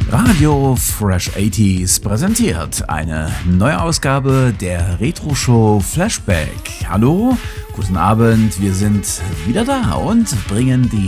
Radio Fresh 80s präsentiert eine neue Ausgabe der Retro-Show Flashback. Hallo, guten Abend, wir sind wieder da und bringen die